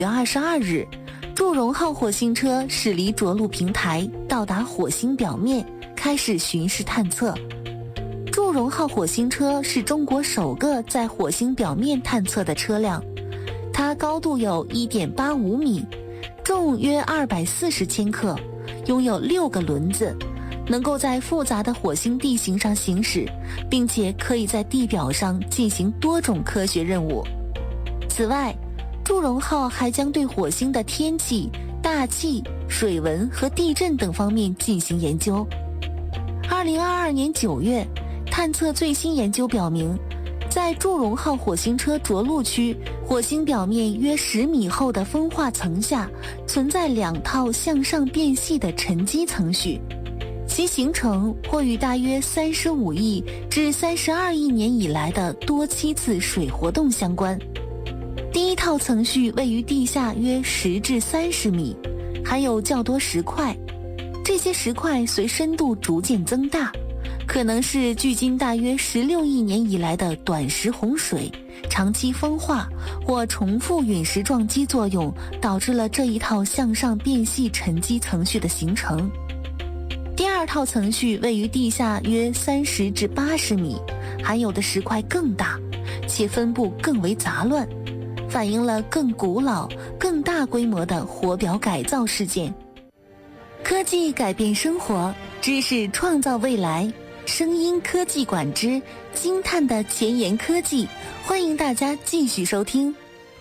月22日，祝融号火星车驶离着陆平台，到达火星表面，开始巡视探测。祝融号火星车是中国首个在火星表面探测的车辆，它高度有 1.85 米，重约240千克，拥有6个轮子，能够在复杂的火星地形上行驶，并且可以在地表上进行多种科学任务。此外，祝融号还将对火星的天气、大气、水文和地震等方面进行研究。2022年9月，探测最新研究表明，在祝融号火星车着陆区，火星表面约10米厚的风化层下，存在2套向上变细的沉积层序，其形成或与大约35亿至32亿年以来的多期次水活动相关。第一套层序位于地下约10至30米，含有较多石块，这些石块随深度逐渐增大，可能是距今大约16亿年以来的短时洪水、长期风化或重复陨石撞击作用导致了这一套向上变细沉积层序的形成。第二套层序位于地下约30至80米，含有的石块更大，且分布更为杂乱，反映了更古老、更大规模的火表改造事件。科技改变生活，知识创造未来。声音科技馆之惊叹的前沿科技，欢迎大家继续收听。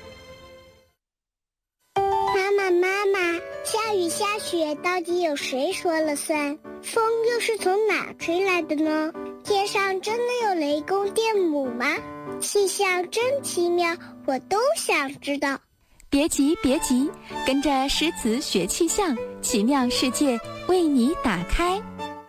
妈妈，下雨下雪到底有谁说了算？风又是从哪吹来的呢？天上真的有雷公电母吗？气象真奇妙，我都想知道。 别急，跟着诗词学气象，奇妙世界为你打开。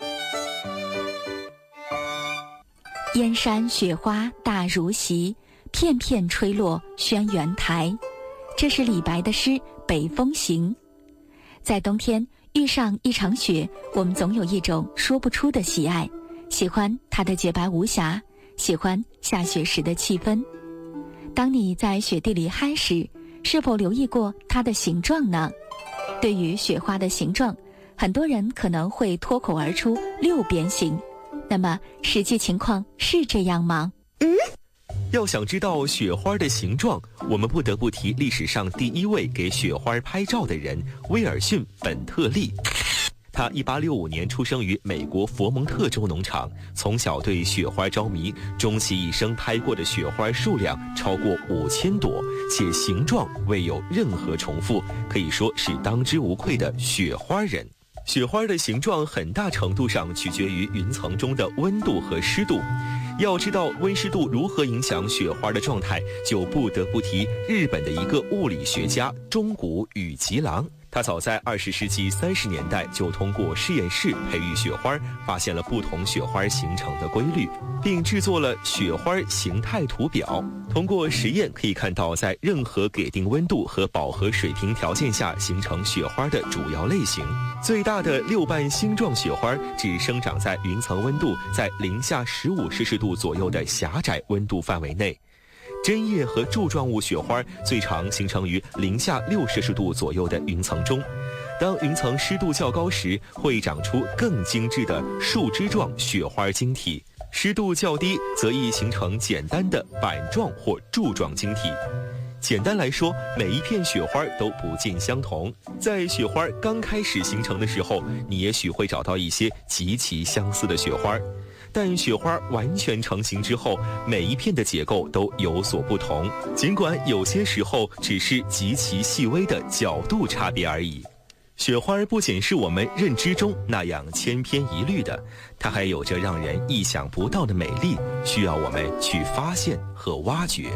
燕山雪花大如席，片片吹落轩辕台。这是李白的诗《北风行》。在冬天遇上一场雪，我们总有一种说不出的喜爱，喜欢它的洁白无瑕，喜欢下雪时的气氛。当你在雪地里嗨时，是否留意过它的形状呢？对于雪花的形状，很多人可能会脱口而出6边形。那么实际情况是这样吗？ 要想知道雪花的形状，我们不得不提历史上第一位给雪花拍照的人威尔逊·本特利。他1865年出生于美国佛蒙特州农场，从小对雪花着迷，终其一生拍过的雪花数量超过5000朵，且形状未有任何重复，可以说是当之无愧的雪花人。雪花的形状很大程度上取决于云层中的温度和湿度。要知道温湿度如何影响雪花的状态，就不得不提日本的一个物理学家中谷宇吉郎。他早在20世纪30年代就通过实验室培育雪花，发现了不同雪花形成的规律，并制作了雪花形态图表。通过实验可以看到，在任何给定温度和饱和水平条件下形成雪花的主要类型。最大的六瓣星状雪花只生长在云层温度在零下15摄氏度左右的狭窄温度范围内。针叶和柱状物雪花最常形成于零下6摄氏度左右的云层中，当云层湿度较高时，会长出更精致的树枝状雪花晶体；湿度较低，则易形成简单的板状或柱状晶体。简单来说，每一片雪花都不尽相同。在雪花刚开始形成的时候，你也许会找到一些极其相似的雪花。但雪花完全成型之后，每一片的结构都有所不同，尽管有些时候只是极其细微的角度差别而已。雪花不仅是我们认知中那样千篇一律的，它还有着让人意想不到的美丽，需要我们去发现和挖掘。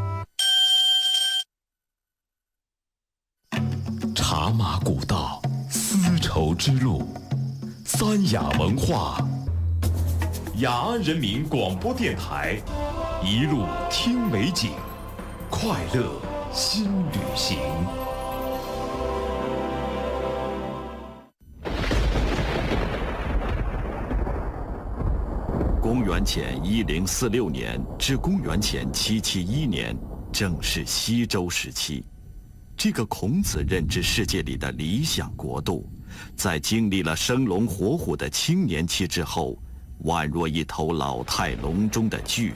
茶马古道，丝绸之路，三雅文化，雅安人民广播电台，一路听美景，快乐新旅行。公元前1046年至公元前771年，正是西周时期。 这个孔子认知世界里的理想国度，在经历了生龙活虎的青年期之后，宛若一头老态龙钟的巨